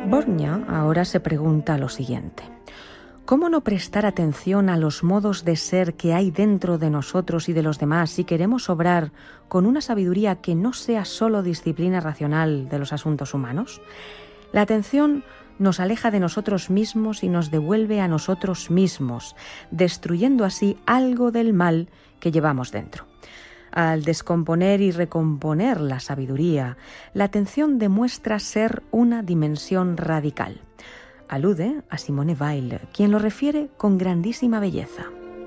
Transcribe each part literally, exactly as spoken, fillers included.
Borgna ahora se pregunta lo siguiente: ¿cómo no prestar atención a los modos de ser que hay dentro de nosotros y de los demás si queremos obrar con una sabiduría que no sea solo disciplina racional de los asuntos humanos? La atención nos aleja de nosotros mismos y nos devuelve a nosotros mismos, destruyendo así algo del mal que llevamos dentro. Al descomponer y recomponer la sabiduría, la atención demuestra ser una dimensión radical. Alude a Simone Weil, quien lo refiere con grandísima belleza.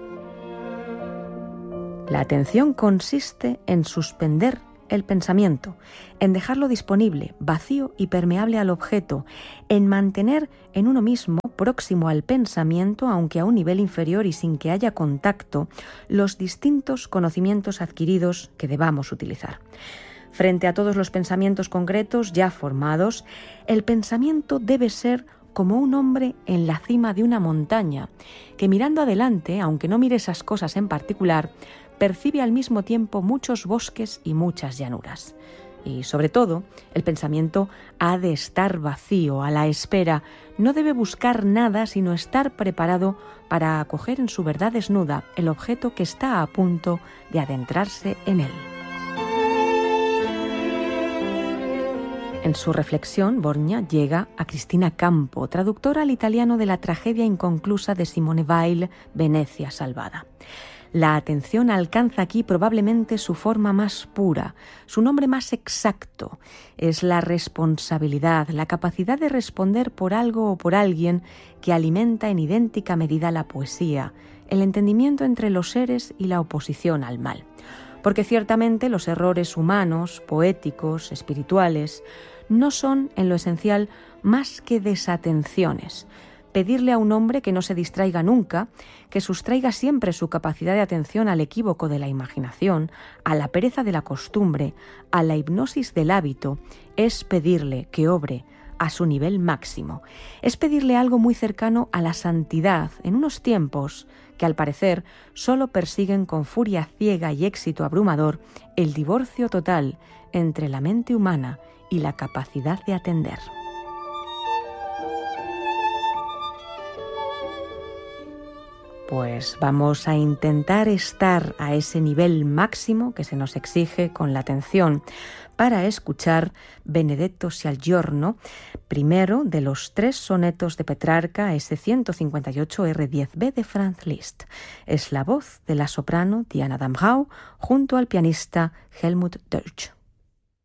La atención consiste en suspender el pensamiento, en dejarlo disponible, vacío y permeable al objeto, en mantener en uno mismo, próximo al pensamiento, aunque a un nivel inferior y sin que haya contacto, los distintos conocimientos adquiridos que debamos utilizar. Frente a todos los pensamientos concretos ya formados, el pensamiento debe ser como un hombre en la cima de una montaña, que mirando adelante, aunque no mire esas cosas en particular, percibe al mismo tiempo muchos bosques y muchas llanuras. Y sobre todo, el pensamiento ha de estar vacío, a la espera, no debe buscar nada sino estar preparado para acoger en su verdad desnuda el objeto que está a punto de adentrarse en él. En su reflexión, Borgna llega a Cristina Campo, traductora al italiano de la tragedia inconclusa de Simone Weil, Venecia salvada. La atención alcanza aquí probablemente su forma más pura, su nombre más exacto. Es la responsabilidad, la capacidad de responder por algo o por alguien que alimenta en idéntica medida la poesía, el entendimiento entre los seres y la oposición al mal. Porque ciertamente los errores humanos, poéticos, espirituales, no son en lo esencial más que desatenciones. Pedirle a un hombre que no se distraiga nunca, que sustraiga siempre su capacidad de atención al equívoco de la imaginación, a la pereza de la costumbre, a la hipnosis del hábito, es pedirle que obre a su nivel máximo. Es pedirle algo muy cercano a la santidad en unos tiempos que al parecer solo persiguen con furia ciega y éxito abrumador el divorcio total entre la mente humana y la capacidad de atender. Pues vamos a intentar estar a ese nivel máximo que se nos exige con la atención para escuchar Benedetto Scialgiorno, primero de los tres sonetos de Petrarca, ese ciento cincuenta y ocho R diez B de Franz Liszt. Es la voz de la soprano Diana Damrau junto al pianista Helmut Deutsch.